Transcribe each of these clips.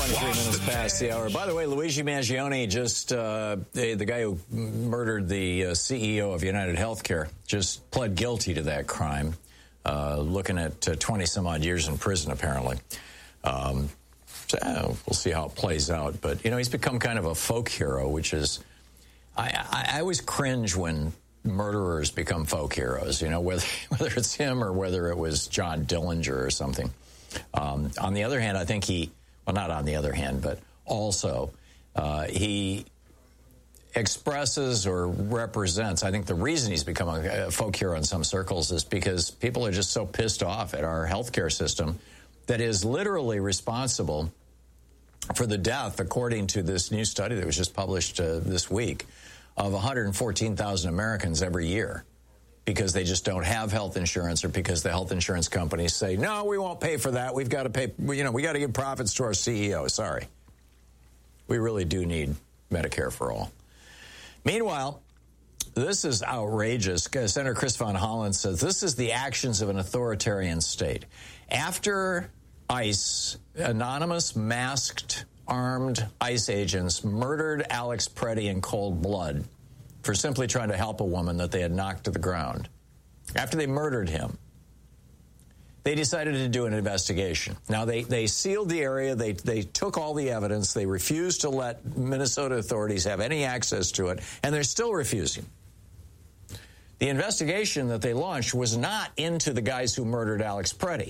23 minutes past the hour. By the way, Luigi Mangione, just the guy who murdered the CEO of United Healthcare, just pled guilty to that crime, looking at 20-some-odd years in prison, apparently. So we'll see how it plays out. But, you know, he's become kind of a folk hero, which is... I always cringe when murderers become folk heroes, you know, whether it's him or whether it was John Dillinger or something. On the other hand, I think not on the other hand, but also he expresses or represents, I think the reason he's become a folk hero in some circles is because people are just so pissed off at our healthcare system that is literally responsible for the death, according to this new study that was just published this week, of 114,000 Americans every year because they just don't have health insurance or because the health insurance companies say, no, we won't pay for that. We've got to pay, we got to give profits to our CEO. Sorry. We really do need Medicare for all. Meanwhile, this is outrageous. Senator Chris Van Hollen says this is the actions of an authoritarian state. After ICE, anonymous, masked, armed ICE agents murdered Alex Preddy in cold blood for simply trying to help a woman that they had knocked to the ground. After they murdered him, they decided to do an investigation. Now, they sealed the area. They took all the evidence. They refused to let Minnesota authorities have any access to it, and they're still refusing. The investigation that they launched was not into the guys who murdered Alex Preddy.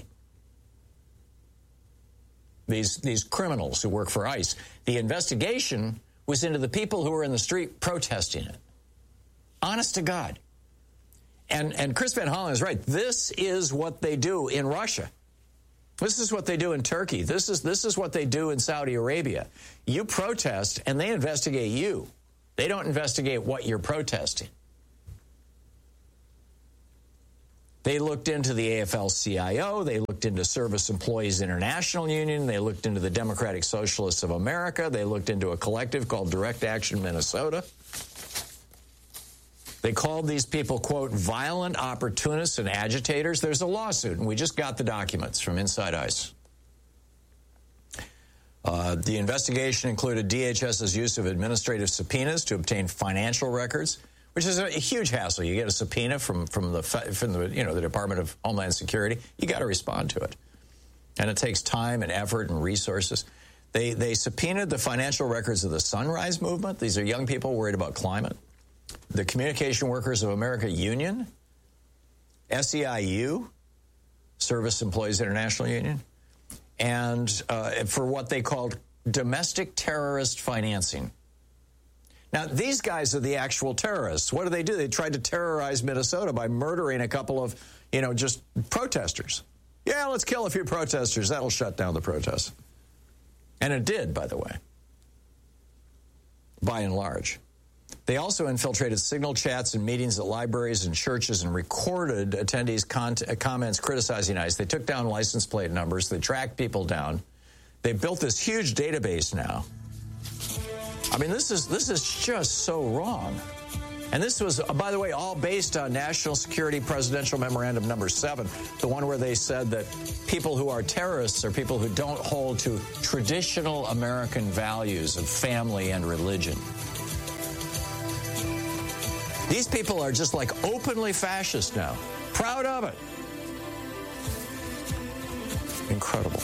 These criminals who work for ICE. The investigation was into the people who were in the street protesting it. Honest to God. And Chris Van Hollen is right. This is what they do in Russia. This is what they do in Turkey. This is what they do in Saudi Arabia. You protest, and they investigate you. They don't investigate what you're protesting. They looked into the AFL-CIO. They looked into Service Employees International Union. They looked into the Democratic Socialists of America. They looked into a collective called Direct Action Minnesota. They called these people, quote, violent opportunists and agitators. There's a lawsuit, and we just got the documents from Inside ICE. The investigation included DHS's use of administrative subpoenas to obtain financial records, which is a huge hassle. You get a subpoena from the Department of Homeland Security. You got to respond to it, and it takes time and effort and resources. They subpoenaed the financial records of the Sunrise Movement. These are young people worried about climate. The Communication Workers of America Union, SEIU, Service Employees International Union, and for what they called domestic terrorist financing. Now, these guys are the actual terrorists. What do? They tried to terrorize Minnesota by murdering a couple of, just protesters. Yeah, let's kill a few protesters. That'll shut down the protests. And it did, by the way, by and large. They also infiltrated signal chats and meetings at libraries and churches and recorded attendees' comments criticizing ICE. They took down license plate numbers. They tracked people down. They built this huge database now. I mean, this is just so wrong. And this was, by the way, all based on National Security Presidential Memorandum number 7, the one where they said that people who are terrorists are people who don't hold to traditional American values of family and religion. These people are just like openly fascist now. Proud of it. Incredible.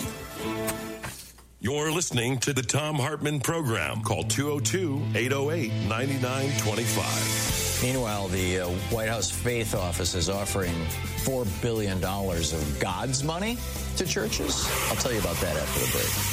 You're listening to the Thom Hartmann Program. Call 202-808-9925. Meanwhile, the White House Faith Office is offering $4 billion of God's money to churches. I'll tell you about that after the break.